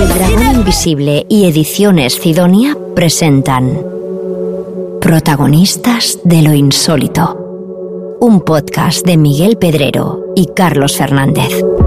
Dragón Invisible y Ediciones Sidonia presentan Protagonistas de lo Insólito, un podcast de Miguel Pedrero y Carlos Fernández.